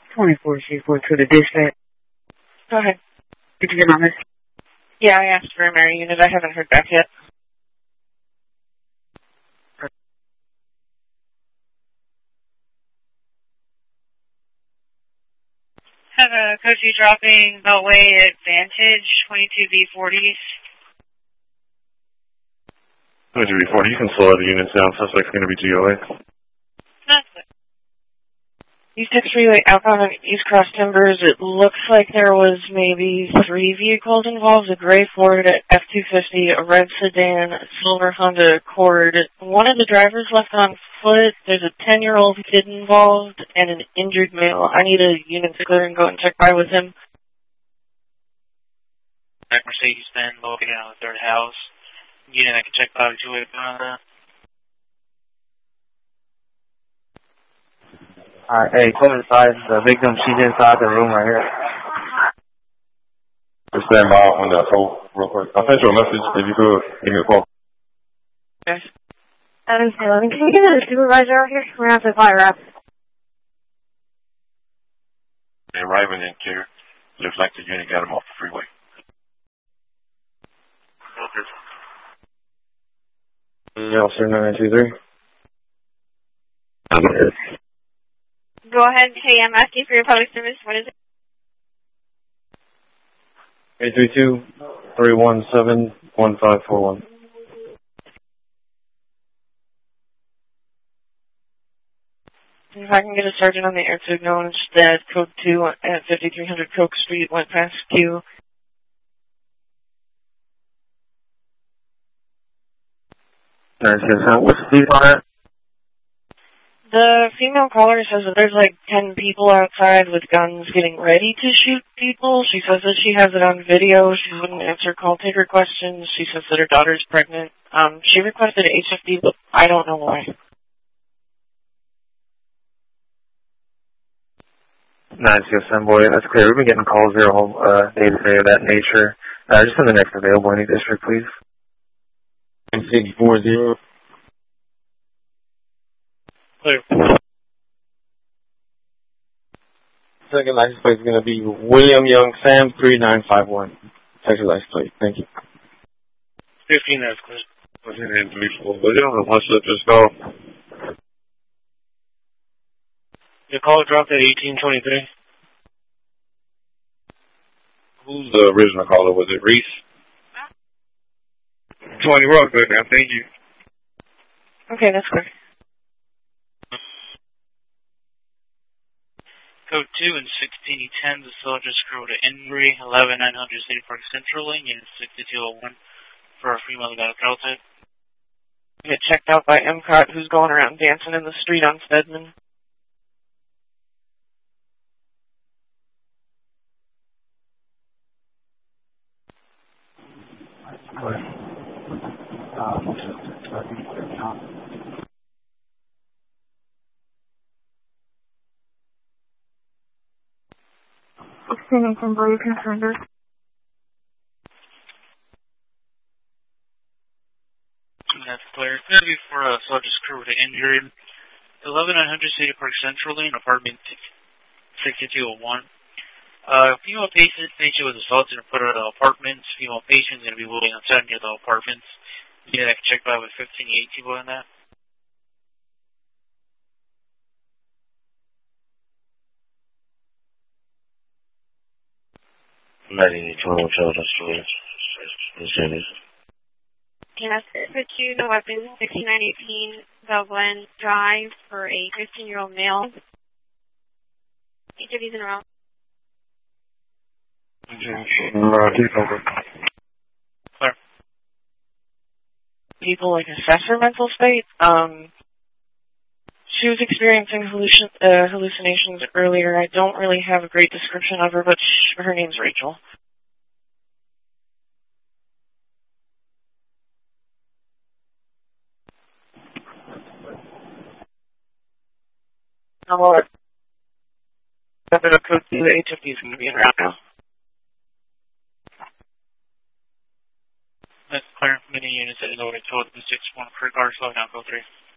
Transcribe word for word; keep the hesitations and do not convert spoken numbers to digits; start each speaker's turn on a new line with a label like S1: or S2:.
S1: twenty-four, she's going to the dispatch.
S2: Go ahead.
S1: Did you get my message?
S2: Yeah, I asked for a Mary unit. I haven't heard back yet. Have a Coachy dropping Beltway Advantage, twenty-two B forties.
S3: twenty-two B forty, you can slow the units down. Suspect's going to be G O A.
S2: Not good. East six Freeway outbound on East Cross Timbers. It looks like there was maybe three vehicles involved: a gray Ford F two fifty, a red sedan, a silver Honda Accord. One of the drivers left on foot. There's a ten-year-old kid involved and an injured male. I need a unit to clear and go and check by with him.
S4: Back Mercedes-Benz located on the third house. Unit I can check by with you on that.
S5: Alright, hey, close inside. The victim, she's inside the room right here.
S3: Just stand by on that hold real quick. I'll send you a message if you could give me a call.
S2: Okay.
S1: Adam Salem, can you get a supervisor out here? We're going to have to fire up.
S3: They're arriving in care. Looks like the unit got him off the freeway.
S5: Yeah, officer nine two three.
S6: Go ahead. Hey, I'm asking for your public service. What is it?
S5: eight three two, three one seven, one five four one.
S2: If I can get a sergeant on the air to acknowledge that code two at fifty-three hundred Coke Street went past Q.
S5: Nice, what's the deal on that?
S2: The female caller says that there's like ten people outside with guns getting ready to shoot people. She says that she has it on video. She wouldn't answer call taker questions. She says that her daughter's pregnant. Um, she requested H F D, but I don't know why.
S5: Nice, yes, boy, that's clear. We've been getting calls here all uh, day to day of that nature. Uh, just in the next available any district, please.
S3: M six four zero.
S4: Clear.
S5: Second license plate is going to be William Young Sam three nine five one. Second license plate. Thank you.
S4: fifteen, that's clear.
S3: And three four. But you don't watch that just call.
S4: Your call dropped at eighteen twenty-three.
S3: Who's the original caller? Was it Reese? twenty, we're all good now. Thank you.
S2: Okay, that's clear.
S4: Code two and sixteen ten, the soldiers crew to Embry, eleven nine hundred City Park Central Lane, unit sixty-two oh one for a female that got a girl type.
S2: Get checked out by M C O T, who's going around dancing in the street on Stedman.
S1: Singing from Blue Confender.
S4: That's clear. It's going to be for a soldier's crew with an injury. eleven nine hundred City Park Central Lane, apartment sixty-two oh one. Uh, female patient, patient was assaulted and put out of apartments. Female patient is going to be waiting outside near the apartments. Yeah, I can check by with fifteen eighteen on that.
S3: ninety-two children's stores.
S6: Yes, put you no weapons, sixty-nine eighteen Bell Glen Drive for a fifteen-year-old male. Each of these in a row.
S4: Clear.
S2: People like assess her mental state. Um, she was experiencing hallucin uh, hallucinations earlier. I don't really have a great description of her, but sh her name's Rachel. I'll set it up code two. The H F D is going to be in route now.
S4: That's clear. Many units at Illinois told the six one for car slow down, go three.